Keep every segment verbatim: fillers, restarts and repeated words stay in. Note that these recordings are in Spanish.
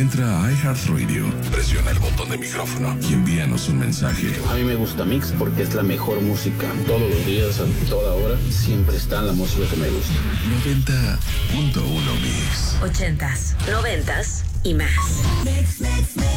Entra a iHeartRadio, presiona el botón de micrófono y envíanos un mensaje. A mí me gusta Mix porque es la mejor música. Todos los días, a toda hora, siempre está la música que me gusta. noventa punto uno Mix. Ochentas, noventas y más. Mix, mix, mix.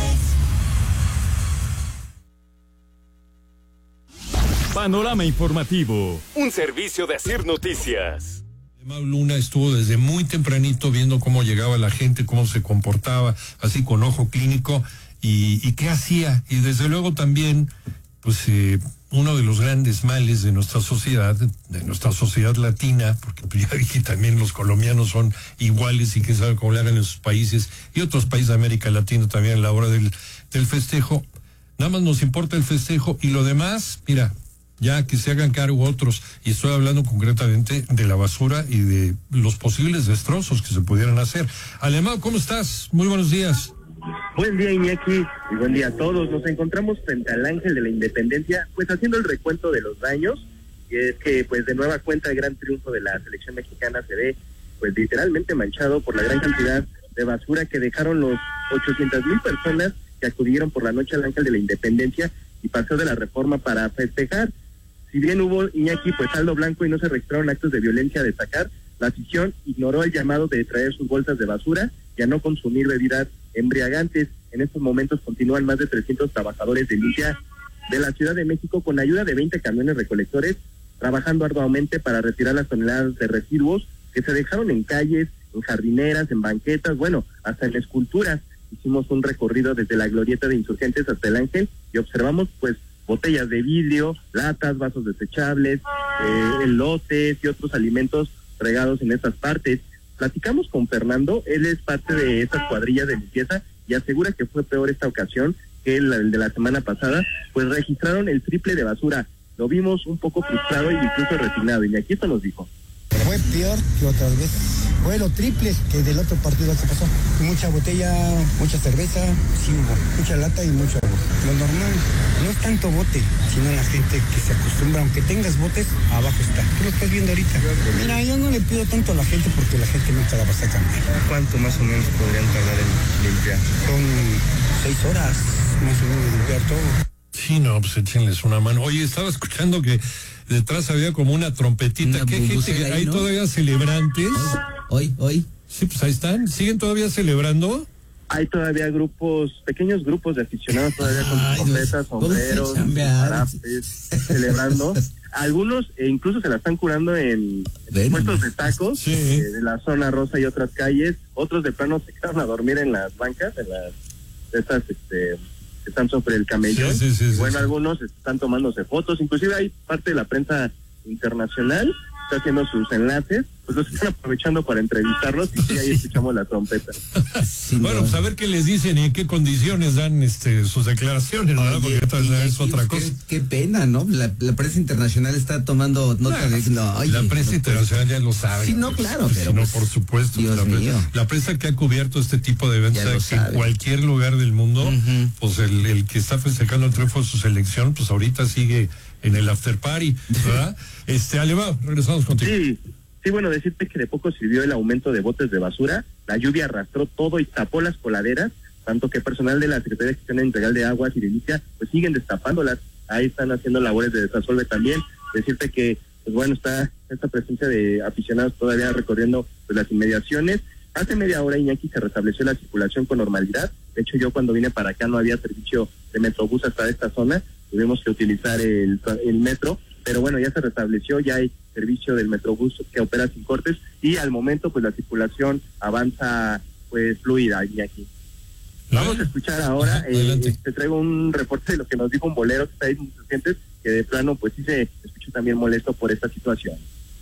Panorama Informativo, un servicio de Asir Noticias. Mau Luna estuvo desde muy tempranito viendo cómo llegaba la gente, cómo se comportaba, así con ojo clínico, y, y qué hacía. Y desde luego también, pues, eh, uno de los grandes males de nuestra sociedad, de nuestra sociedad latina, porque pues, ya dije también los colombianos son iguales y que saben cómo le hagan en sus países, y otros países de América Latina también a la hora del, del festejo. Nada más nos importa el festejo y lo demás, mira, ya que se hagan cargo otros, y estoy hablando concretamente de la basura y de los posibles destrozos que se pudieran hacer. Alemão, ¿cómo estás? Muy buenos días. Buen día, Iñaki, y buen día a todos. Nos encontramos frente al Ángel de la Independencia, pues haciendo el recuento de los daños, y es que pues de nueva cuenta el gran triunfo de la selección mexicana se ve pues literalmente manchado por la gran cantidad de basura que dejaron los ochocientas mil personas que acudieron por la noche al Ángel de la Independencia y Paseo de la Reforma para festejar. Si bien hubo, Iñaki, pues saldo blanco y no se registraron actos de violencia a destacar, la afición ignoró el llamado de traer sus bolsas de basura y a no consumir bebidas embriagantes. En estos momentos continúan más de trescientos trabajadores de limpia de la Ciudad de México con ayuda de veinte camiones recolectores, trabajando arduamente para retirar las toneladas de residuos que se dejaron en calles, en jardineras, en banquetas, bueno, hasta en esculturas. Hicimos un recorrido desde la glorieta de Insurgentes hasta el Ángel y observamos, pues, botellas de vidrio, latas, vasos desechables, eh, elotes y otros alimentos regados en estas partes. Platicamos con Fernando, él es parte de estas cuadrillas de limpieza y asegura que fue peor esta ocasión que el, el de la semana pasada, pues registraron el triple de basura. Lo vimos un poco frustrado e incluso resignado, y aquí esto nos dijo. Fue peor que otras veces. Fue lo triple que del otro partido que pasó. Mucha botella, mucha cerveza, sí hubo. Mucha lata y mucho agua. Lo normal no es tanto bote, sino la gente que se acostumbra, aunque tengas botes, abajo está. Tú lo estás viendo ahorita. Mira, yo no le pido tanto a la gente porque la gente nunca la va a sacar. ¿Cuánto más o menos podrían tardar en limpiar? Son seis horas más o menos de limpiar todo. Sí, no, pues échenles una mano. Oye, estaba escuchando que detrás había como una trompetita. Una ¿Qué gente? ahí, ¿Hay ¿no? todavía celebrantes? Hoy, hoy. Sí, pues ahí están. ¿Siguen todavía celebrando? Hay todavía grupos, pequeños grupos de aficionados todavía con Ay, trompetas, ¿cómo se sombreros, chambean? zarapes, celebrando. Algunos eh, incluso se la están curando en, en puestos de tacos, Sí. eh, de la zona rosa y otras calles. Otros de plano se quedaron a dormir en las bancas, en las estas este que están sobre el camellón. Sí, sí, sí, Y sí, bueno, sí. algunos están tomándose fotos, inclusive hay parte de la prensa internacional está haciendo sus enlaces, pues los están aprovechando para entrevistarlos y sí, ahí escuchamos la trompeta. Sí, Bueno, no. pues a ver qué les dicen y en qué condiciones dan este sus declaraciones, ¿verdad? Oye, Porque esta y- es y- otra qué- cosa. Qué pena, ¿no? La, la prensa internacional está tomando nota de... No, oye, La prensa no, internacional ya lo sabe. Sí, no, claro, Pues, pero sí, no, pues, por supuesto. Dios la, prensa, mío. la prensa que ha cubierto este tipo de eventos Ya lo que en sabe. cualquier lugar del mundo, Ujú. pues el, el que está festejando el triunfo de su selección, pues ahorita sigue en el after party, ¿verdad? este, Alemão, regresamos contigo. Sí, sí, bueno, decirte que de poco sirvió el aumento de botes de basura, la lluvia arrastró todo y tapó las coladeras, tanto que personal de la Secretaría de Gestión Integral de Aguas y de Limpia, pues siguen destapándolas, ahí están haciendo labores de desasolve también. Decirte que, pues bueno, está esta presencia de aficionados todavía recorriendo pues las inmediaciones. Hace media hora, Iñaki, se restableció la circulación con normalidad. De hecho, yo cuando vine para acá no había servicio de Metrobús hasta esta zona, tuvimos que utilizar el, el metro, pero bueno, ya se restableció, ya hay servicio del Metrobús que opera sin cortes y al momento pues la circulación avanza pues fluida, Iñaki. Vamos a escuchar ahora, Ajá, adelante. eh, te traigo un reporte de lo que nos dijo un bolero que está ahí con sus clientes, que de plano pues sí se escucha también molesto por esta situación.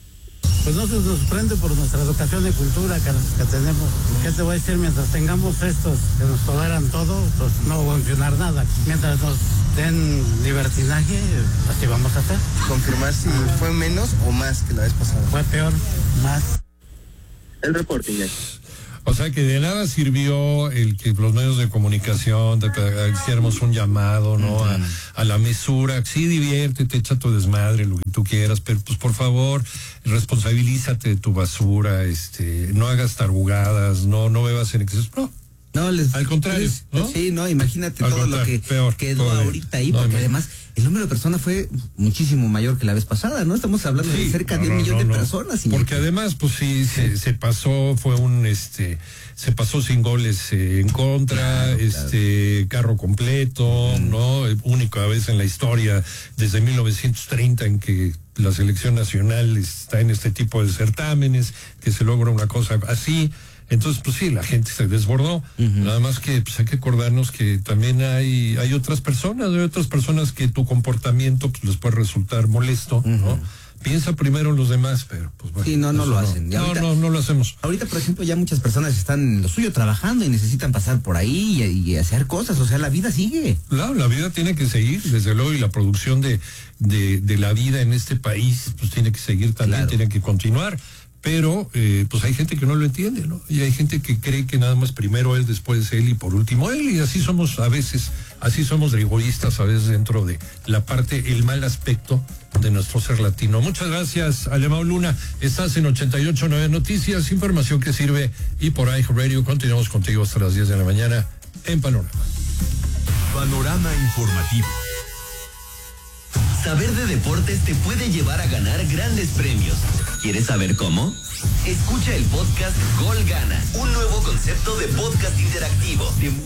Pues no se nos sorprende por nuestra educación y cultura que, que tenemos. ¿Qué te voy a decir? Mientras tengamos estos que nos toleran todo, pues no va a funcionar nada. Mientras nos den libertinaje, así vamos a hacer. Confirmar si fue menos o más que la vez pasada. Fue peor, más. El reporte, Iñaki. O sea que de nada sirvió el que los medios de comunicación de que hiciéramos un llamado, ¿no? Uh-huh. a, a la mesura. Sí, diviértete, echa tu desmadre, lo que tú quieras, pero pues por favor, responsabilízate de tu basura, este, no hagas tarugadas, no, no bebas en exceso. No, No, les, al contrario, les, ¿no? Sí, no, imagínate al todo lo que peor, quedó ahorita ahí, no, porque no. además el número de personas fue muchísimo mayor que la vez pasada, ¿no? Estamos hablando sí, de cerca no, de un no, millón no, de no. personas. Porque además, pues sí, se, se pasó, fue un, este, se pasó sin goles eh, en contra, claro, este, claro. carro completo, mm. ¿no? Única vez en la historia, desde mil novecientos treinta, en que la selección nacional está en este tipo de certámenes, que se logra una cosa así. Entonces, pues sí, la gente se desbordó. Uh-huh. Nada más que pues, hay que acordarnos que también hay hay otras personas, hay otras personas que tu comportamiento pues, les puede resultar molesto, uh-huh. ¿no? Piensa primero en los demás, pero pues bueno. Sí, no, no lo hacen. No, ahorita, no, no lo hacemos. Ahorita, por ejemplo, ya muchas personas están en lo suyo trabajando y necesitan pasar por ahí y, y hacer cosas. O sea, la vida sigue. Claro, la vida tiene que seguir, desde luego, y la producción de, de, de la vida en este país pues tiene que seguir también, claro. tiene que continuar. Pero, eh, pues hay gente que no lo entiende, ¿no? Y hay gente que cree que nada más primero él, después él y por último él, y así somos a veces, así somos egoístas a veces dentro de la parte, el mal aspecto de nuestro ser latino. Muchas gracias, Alemão Luna. Estás en ochenta y ocho punto nueve Noticias, información que sirve, y por iHeartRadio. Continuamos contigo hasta las diez de la mañana en Panorama. Panorama informativo. Saber de deportes te puede llevar a ganar grandes premios. ¿Quieres saber cómo? Escucha el podcast Gol Gana, un nuevo concepto de podcast interactivo.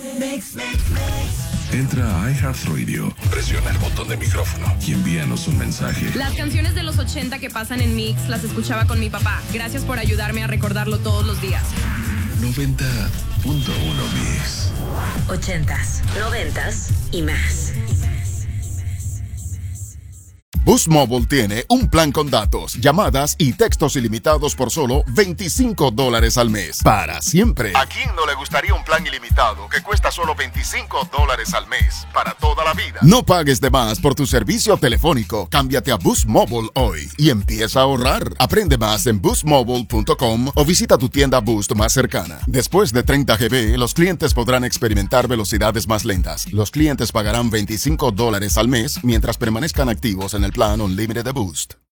Entra a iHeartRadio, presiona el botón de micrófono y envíanos un mensaje. Las canciones de los ochenta que pasan en Mix las escuchaba con mi papá. Gracias por ayudarme a recordarlo todos los días. noventa punto uno Mix. Ochentas, noventas y más. Boost Mobile tiene un plan con datos, llamadas y textos ilimitados por solo veinticinco dólares al mes. Para siempre. ¿A quién no le gustaría un plan ilimitado que cuesta solo veinticinco dólares al mes? Para toda la vida. No pagues de más por tu servicio telefónico. Cámbiate a Boost Mobile hoy y empieza a ahorrar. Aprende más en boost mobile punto com o visita tu tienda Boost más cercana. Después de treinta gigabytes, los clientes podrán experimentar velocidades más lentas. Los clientes pagarán veinticinco dólares al mes mientras permanezcan activos en el plan Unlimited de Boost.